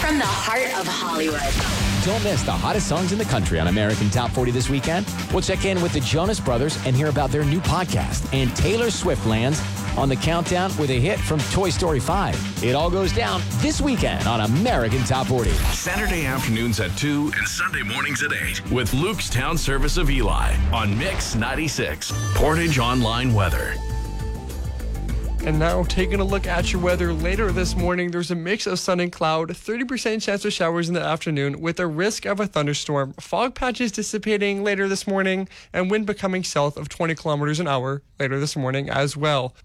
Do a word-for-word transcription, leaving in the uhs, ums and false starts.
from the heart of Hollywood. Don't miss the hottest songs in the country on American Top forty this weekend. We'll check in with the Jonas Brothers and hear about their new podcast. And Taylor Swift lands on the countdown with a hit from Toy Story five. It all goes down this weekend on American Top forty. Saturday afternoons at two and Sunday mornings at eight with Luke's Town Service of Eli on Mix ninety-six. Portage Online Weather. And now taking a look at your weather later this morning, there's a mix of sun and cloud, thirty percent chance of showers in the afternoon with a risk of a thunderstorm, fog patches dissipating later this morning, and wind becoming south of twenty kilometers an hour later this morning as well.